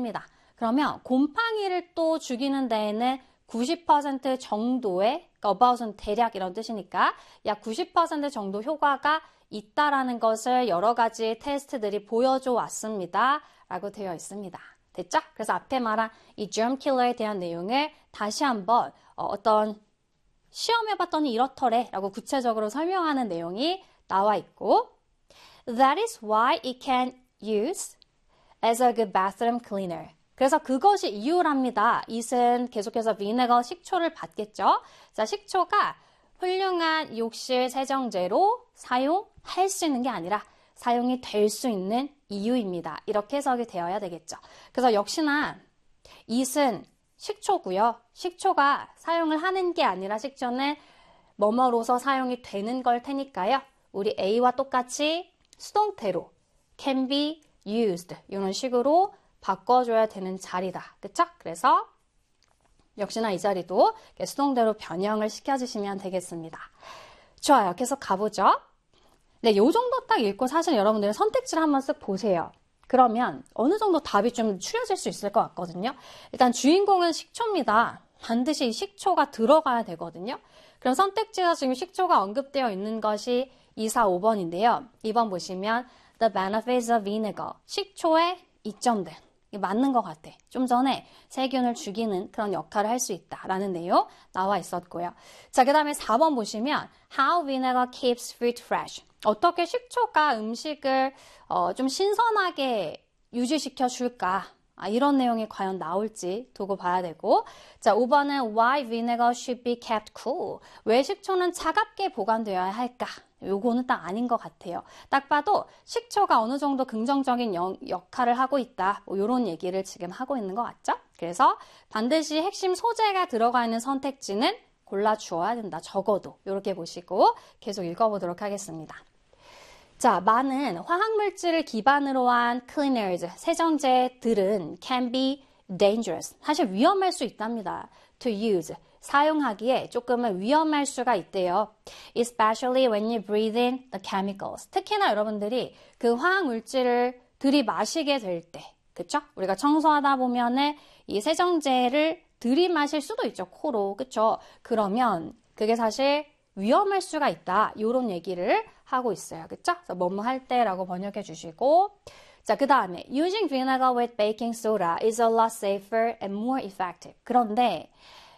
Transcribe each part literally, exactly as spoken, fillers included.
있습니다. 그러면 곰팡이를 또 죽이는 데에는 구십 퍼센트 정도의, 그러니까 about은 대략 이런 뜻이니까 약 구십 퍼센트 정도 효과가 있다라는 것을 여러 가지 테스트들이 보여줘 왔습니다. 라고 되어 있습니다. 됐죠? 그래서 앞에 말한 이 germ killer에 대한 내용을 다시 한번 어떤 시험해봤더니 이렇더래 라고 구체적으로 설명하는 내용이 나와 있고 That is why it can use as a good bathroom cleaner. 그래서 그것이 이유랍니다. it은 계속해서 vinegar 식초를 받겠죠. 자, 식초가 훌륭한 욕실 세정제로 사용할 수 있는 게 아니라 사용이 될 수 있는 이유입니다. 이렇게 해석이 되어야 되겠죠. 그래서 역시나 it은 식초고요. 식초가 사용을 하는 게 아니라 식초는 뭐뭐로서 사용이 되는 걸 테니까요. 우리 A와 똑같이 수동태로 can be used 이런 식으로 바꿔줘야 되는 자리다. 그쵸? 그래서 역시나 이 자리도 수동태로 변형을 시켜주시면 되겠습니다. 좋아요. 계속 가보죠. 네, 요 정도 딱 읽고 사실 여러분들은 선택지를 한번 쓱 보세요. 그러면 어느 정도 답이 좀 추려질 수 있을 것 같거든요. 일단 주인공은 식초입니다. 반드시 식초가 들어가야 되거든요. 그럼 선택지에서 지금 식초가 언급되어 있는 것이 이, 사, 오 번인데요. 이 번 보시면 The benefits of vinegar. 식초의 이점들. 맞는 것 같아. 좀 전에 세균을 죽이는 그런 역할을 할 수 있다라는 내용 나와 있었고요. 자, 그 다음에 사 번 보시면 How vinegar keeps food fresh. 어떻게 식초가 음식을 어, 좀 신선하게 유지시켜 줄까? 아, 이런 내용이 과연 나올지 두고 봐야 되고 자, 오 번은 Why vinegar should be kept cool. 왜 식초는 차갑게 보관되어야 할까? 요거는 딱 아닌 것 같아요. 딱 봐도 식초가 어느 정도 긍정적인 영, 역할을 하고 있다. 뭐 이런 얘기를 지금 하고 있는 것 같죠? 그래서 반드시 핵심 소재가 들어가 있는 선택지는 골라주어야 된다. 적어도 이렇게 보시고 계속 읽어보도록 하겠습니다. 자, 많은 화학물질을 기반으로 한 cleaners, 세정제들은 can be dangerous. 사실 위험할 수 있답니다. to use. 사용하기에 조금은 위험할 수가 있대요. Especially when you breathe in the chemicals. 특히나 여러분들이 그 화학물질을 들이마시게 될 때, 그쵸? 우리가 청소하다 보면은 이 세정제를 들이마실 수도 있죠, 코로, 그쵸? 그러면 그게 사실 위험할 수가 있다. 이런 얘기를 하고 있어요, 그쵸? 그래서 뭐뭐 할 때라고 번역해 주시고, 자, 그 다음에 using vinegar with baking soda is a lot safer and more effective. 그런데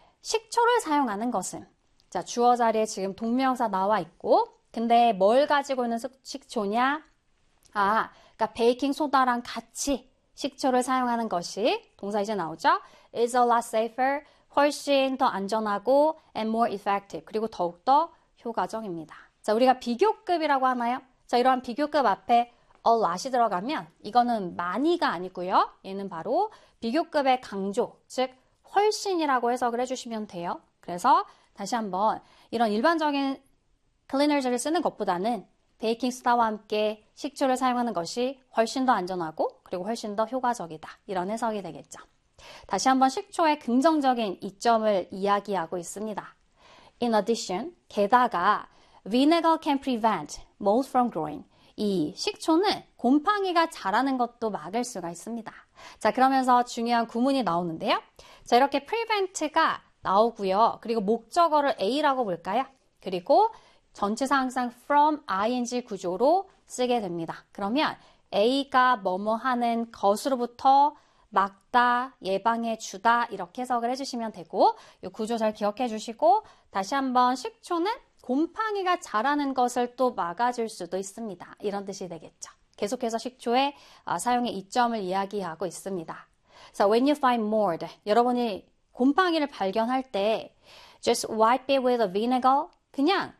식초를 사용하는 것은 자, 주어 자리에 지금 동명사 나와 있고 근데 뭘 가지고 있는 식초냐? 아, 그러니까 베이킹 소다랑 같이 식초를 사용하는 것이 동사 이제 나오죠? is a lot safer, 훨씬 더 안전하고 and more effective, 그리고 더욱더 효과적입니다. 자, 우리가 비교급이라고 하나요? 자, 이러한 비교급 앞에 a lot이 들어가면 이거는 많이가 아니고요. 얘는 바로 비교급의 강조, 즉 훨씬이라고 해석을 해주시면 돼요. 그래서 다시 한번 이런 일반적인 클리너즈를 쓰는 것보다는 베이킹 소다와 함께 식초를 사용하는 것이 훨씬 더 안전하고 그리고 훨씬 더 효과적이다. 이런 해석이 되겠죠. 다시 한번 식초의 긍정적인 이점을 이야기하고 있습니다. In addition, 게다가 vinegar can prevent mold from growing. 이 식초는 곰팡이가 자라는 것도 막을 수가 있습니다. 자, 그러면서 중요한 구문이 나오는데요. 자, 이렇게 prevent가 나오고요. 그리고 목적어를 A라고 볼까요? 그리고 전치사 항상 from ing 구조로 쓰게 됩니다. 그러면 A가 뭐뭐 하는 것으로부터 막다, 예방해 주다 이렇게 해석을 해주시면 되고 이 구조 잘 기억해 주시고 다시 한번 식초는 곰팡이가 자라는 것을 또 막아줄 수도 있습니다. 이런 뜻이 되겠죠. 계속해서 식초의 어, 사용의 이점을 이야기하고 있습니다. So when you find mold, 여러분이 곰팡이를 발견할 때 just wipe it with a vinegar, 그냥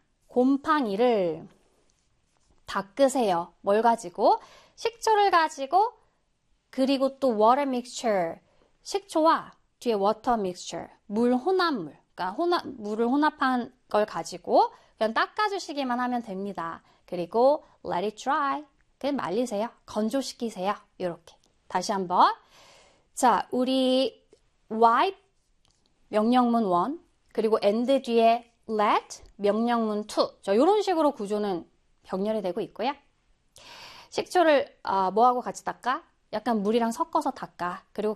곰팡이를 닦으세요. 뭘 가지고? 식초를 가지고 그리고 또 water mixture, 식초와 뒤에 water mixture, 물 혼합물, 그러니까 혼합, 물을 혼합한 걸 가지고 그냥 닦아주시기만 하면 됩니다. 그리고 let it dry, 그냥 말리세요. 건조시키세요. 이렇게. 다시 한번. 자, 우리 wipe 명령문 일, 그리고 and 뒤에 let 명령문 이. 자, 이런 식으로 구조는 병렬이 되고 있고요. 식초를 어, 뭐하고 같이 닦아? 약간 물이랑 섞어서 닦아. 그리고